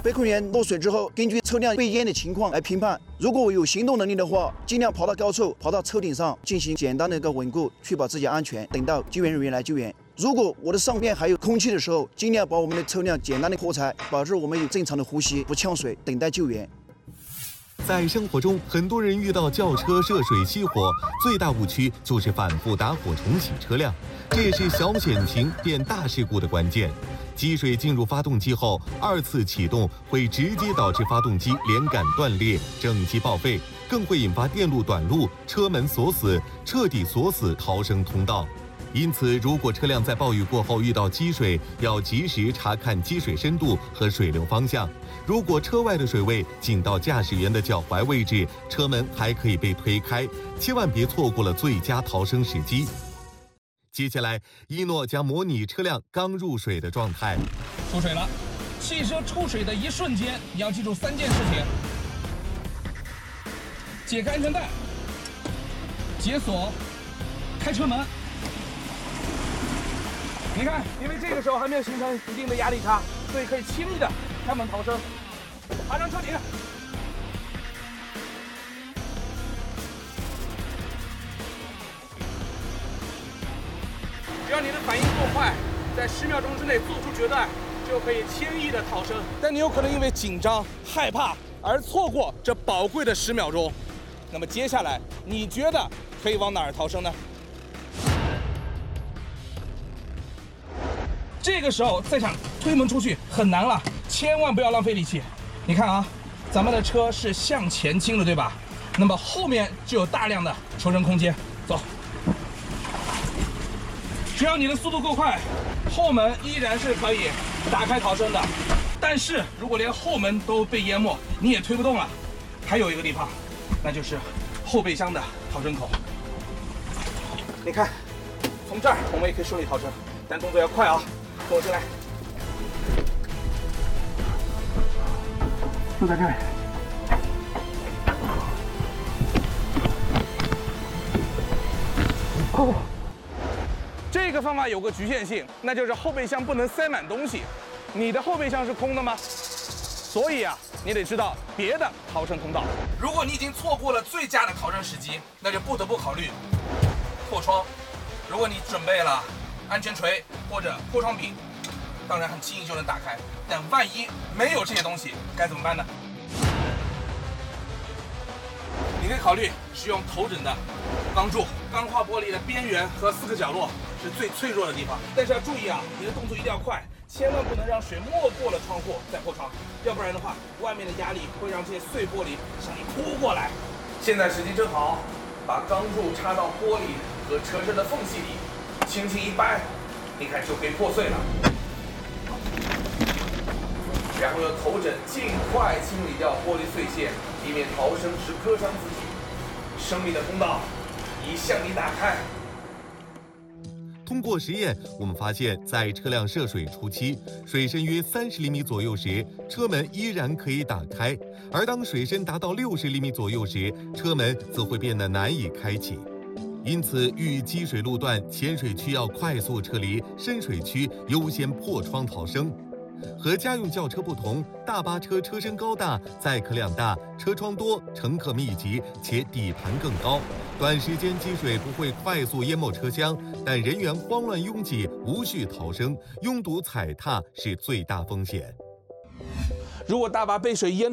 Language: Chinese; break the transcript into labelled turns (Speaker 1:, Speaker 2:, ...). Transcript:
Speaker 1: 被控员落水之后，根据车辆被淹的情况来评判。如果我有行动能力的话，尽量跑到高处，跑到车顶上进行简单的一个稳固，确保自己安全，等到救援人员来救援。如果我的上面还有空气的时候，尽量把我们的车辆简单的破拆，保证我们有正常的呼吸，不呛水，等待救援。
Speaker 2: 在生活中，很多人遇到轿车涉水熄火，最大误区就是反复打火重启车辆，这也是小险情变大事故的关键。积水进入发动机后，2次启动会直接导致发动机连杆断裂、整机报废，更会引发电路短路、车门锁死，彻底锁死逃生通道。因此，如果车辆在暴雨过后遇到积水，要及时查看积水深度和水流方向。如果车外的水位仅到驾驶员的脚踝位置，车门还可以被推开，千万别错过了最佳逃生时机。接下来，一诺将模拟车辆刚入水的状态。
Speaker 3: 出水了，汽车出水的一瞬间，你要记住3件事情：解开安全带、解锁、开车门。你看，因为这个时候还没有形成一定的压力差，所以可以轻易的开门逃生。爬上车顶。只要你的反应够快，在10秒钟之内做出决断，就可以轻易的逃生。但你有可能因为紧张、害怕而错过这宝贵的10秒钟。那么接下来，你觉得可以往哪儿逃生呢？这个时候再想推门出去很难了，千万不要浪费力气。你看啊，咱们的车是向前倾的，对吧？那么后面就有大量的求生空间。走，只要你的速度够快，后门依然是可以打开逃生的。但是如果连后门都被淹没，你也推不动了。还有一个地方，那就是后备箱的逃生口。你看，从这儿我们也可以顺利逃生，但动作要快啊！跟我进来，就在这里。哦，这个方法有个局限性，那就是后备箱不能塞满东西。你的后备箱是空的吗？所以啊，你得知道别的逃生通道。如果你已经错过了最佳的逃生时机，那就不得不考虑破窗。如果你准备了安全锤或者破窗柄，当然很轻易就能打开，但万一没有这些东西该怎么办呢？你可以考虑使用头枕的钢柱，钢化玻璃的边缘和4个角落是最脆弱的地方。但是要注意啊，你的动作一定要快，千万不能让水没过了窗户再破窗，要不然的话，外面的压力会让这些碎玻璃向你扑过来。现在时机正好，把钢柱插到玻璃和车身的缝隙里，轻轻一掰，你看就可以破碎了。然后用头枕尽快清理掉玻璃碎屑，以免逃生时割伤自己。生命的通道已向你打开。
Speaker 2: 通过实验，我们发现，在车辆涉水初期，水深约30厘米左右时，车门依然可以打开；而当水深达到60厘米左右时，车门则会变得难以开启。因此，遇积水路段、浅水区要快速撤离，深水区优先破窗逃生。和家用轿车不同，大巴车车身高大，载客量大，车窗多，乘客密集，且底盘更高。短时间积水不会快速淹没车厢，但人员慌乱拥挤，无序逃生，拥堵踩踏是最大风险。
Speaker 3: 如果大巴被水淹